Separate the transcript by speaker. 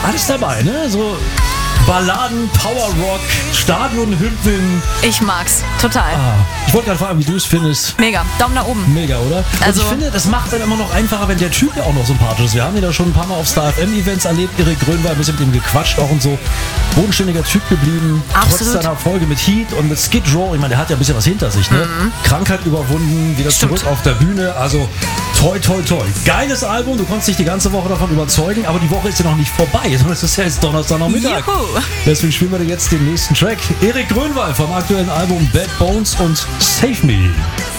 Speaker 1: alles dabei, ne? So Balladen, Power-Rock, Stadionhymnen.
Speaker 2: Ich mag's, total.
Speaker 1: Ich wollte gerade fragen, wie du es findest.
Speaker 2: Mega, Daumen nach oben.
Speaker 1: Mega, oder?
Speaker 2: Also,
Speaker 1: und ich finde, das macht dann immer noch einfacher, wenn der Typ ja auch noch sympathisch ist. Wir haben ihn ja schon ein paar Mal auf Star FM-Events erlebt. Erik Grönwald, ein bisschen mit ihm gequatscht auch und so. Bodenständiger Typ geblieben.
Speaker 2: Absolut.
Speaker 1: Trotz seiner Folge mit Heat und mit Skid Row. Ich meine, der hat ja ein bisschen was hinter sich, ne? Krankheit überwunden, wieder
Speaker 2: Stimmt.
Speaker 1: zurück auf der Bühne. Also, toi, toi, toi. Geiles Album. Du konntest dich die ganze Woche davon überzeugen, aber die Woche ist ja noch nicht vorbei, sondern es ist ja jetzt Donnerstag noch Mittag.
Speaker 2: Juhu.
Speaker 1: Deswegen spielen wir jetzt den nächsten Track. Erik Grönwald vom aktuellen Album Bad Bones und Save Me.